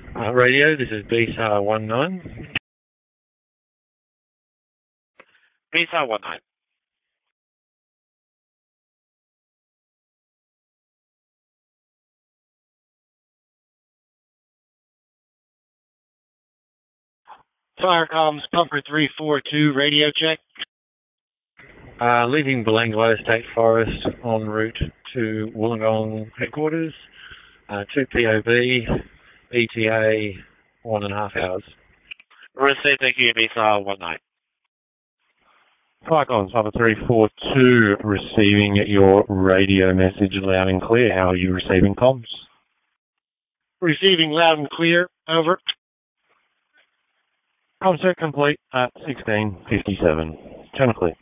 Radio, this is BSAR 19. BSAR 19. Fire comms, Pumper 342, radio check. Leaving Belanglo State Forest en route to Wollongong headquarters. 2 POV, ETA 1.5 hours. Receive, thank you, BSAR 19. Fire comms, Pumper 342, receiving your radio message loud and clear. How are you receiving comms? Receiving loud and clear, over. Comms set complete at 16:57. Channel clear.